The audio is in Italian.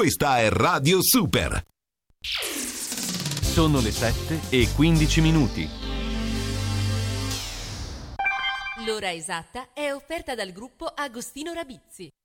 Questa è Radio Super. Sono le 7:15. L'ora esatta è offerta dal gruppo Agostino Rabizzi.